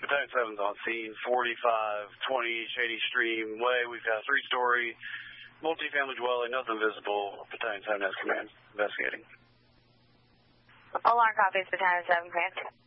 Battalion 7's on scene, 4520 Shady Stream Way. We've got a 3-story multi-family dwelling, nothing visible. Battalion 7 has command, investigating. Alarm copies, Battalion 7, command.